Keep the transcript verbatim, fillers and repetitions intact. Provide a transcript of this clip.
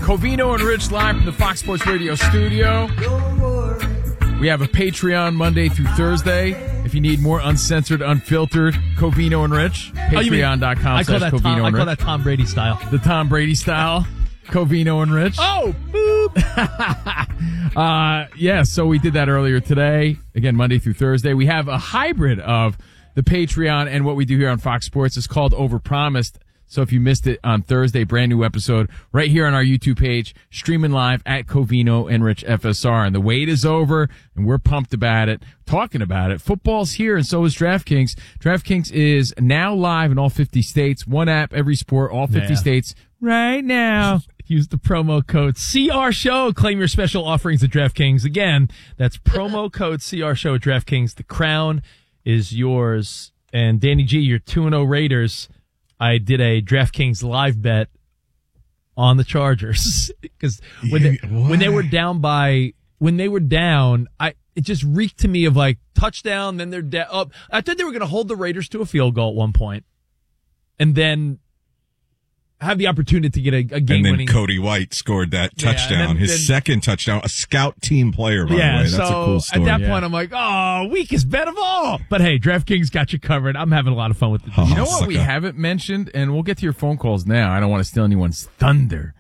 Covino and Rich live from the Fox Sports Radio studio. We have a Patreon Monday through Thursday. If you need more uncensored, unfiltered Covino and Rich, patreon.com slash Covino Tom, and I call Rich. that Tom Brady style. The Tom Brady style, Covino and Rich. Oh, boop. uh, yeah, so we did that earlier today. Again, Monday through Thursday. We have a hybrid of the Patreon and what we do here on Fox Sports. It's called Overpromised. So if you missed it on Thursday, brand new episode right here on our YouTube page, streaming live at Covino and Rich F S R. And the wait is over, and we're pumped about it, talking about it. Football's here, and so is DraftKings. DraftKings is now live in all fifty states. One app, every sport, all fifty Yeah. states right now. Use the promo code C R Show. Claim your special offerings at DraftKings. Again, that's promo code C R Show at DraftKings. The crown is yours. And Danny G, your two and oh Raiders. I did a DraftKings live bet on the Chargers because when they, when they were down by when they were down, I it just reeked to me of like touchdown. Then they're down. Up. I thought they were going to hold the Raiders to a field goal at one point, and then have the opportunity to get a, a game And then winning. Cody White scored that Yeah, touchdown, and then- his then- second touchdown, a scout team player, by yeah, the way. That's so a cool story. at that Yeah. point, I'm like, oh, weakest bet of all. But hey, DraftKings got you covered. I'm having a lot of fun with it. Oh, You know what we sucker. haven't mentioned, and we'll get to your phone calls now. I don't want to steal anyone's thunder.